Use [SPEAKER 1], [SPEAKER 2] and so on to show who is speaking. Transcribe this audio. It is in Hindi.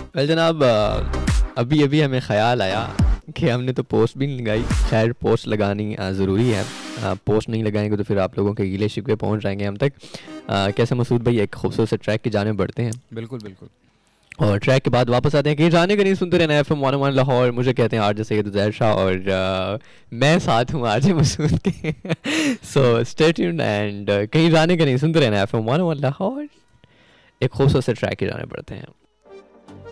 [SPEAKER 1] वेल जनाब, अभी अभी हमें ख़्याल आया कि हमने तो पोस्ट भी नहीं लगाई। खैर पोस्ट लगानी ज़रूरी है। पोस्ट नहीं लगाएंगे तो फिर आप लोगों के गीले शिकवे पहुंच जाएंगे हम तक। कैसे मसूद भाई, एक खूबसूरत से ट्रैक की जाने बढ़ते हैं
[SPEAKER 2] बिल्कुल बिल्कुल।
[SPEAKER 1] और ट्रैक के बाद वापस आते हैं कि जाने का नहीं सुनते रहना FM 101 लाहौर। मुझे कहते हैं आरजे सैयद ज़ैर शाह और मैं साथ हूँ आरजे मसूद के। सो स्टे ट्यून्ड एंड कहीं जाने का नहीं सुनते रहना FM 101 लाहौर। एक खूबसूरत से ट्रैक की जाने बढ़ते हैं।